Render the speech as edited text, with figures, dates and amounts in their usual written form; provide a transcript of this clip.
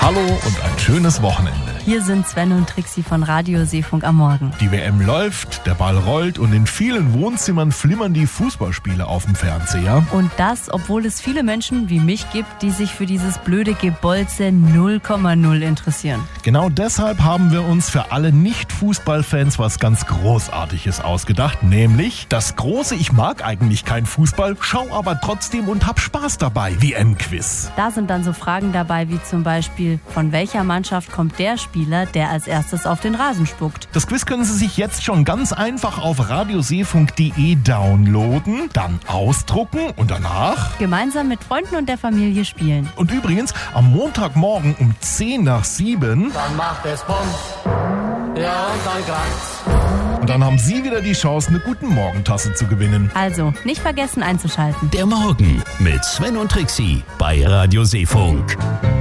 Hallo und ein schönes Wochenende. Hier sind Sven und Trixi von Radio Seefunk am Morgen. Die WM läuft, der Ball rollt und in vielen Wohnzimmern flimmern die Fußballspiele auf dem Fernseher. Und das, obwohl es viele Menschen wie mich gibt, die sich für dieses blöde Gebolze 0,0 interessieren. Genau deshalb haben wir uns für alle Nicht-Fußballfans was ganz Großartiges ausgedacht, nämlich das große Ich mag eigentlich keinen Fußball, schau aber trotzdem und hab Spaß dabei, WM-Quiz. Da sind dann so Fragen dabei wie zum Beispiel, von welcher Mannschaft kommt der Spieler, der als erstes auf den Rasen spuckt. Das Quiz können Sie sich jetzt schon ganz einfach auf radioseefunk.de downloaden, dann ausdrucken und danach Gemeinsam mit Freunden und der Familie spielen. Und übrigens, am Montagmorgen um 6:10. Dann macht es Bumm, ja und dann kracht's. Und dann haben Sie wieder die Chance, eine guten Morgentasse zu gewinnen. Also, nicht vergessen einzuschalten. Der Morgen mit Sven und Trixi bei Radio Seefunk.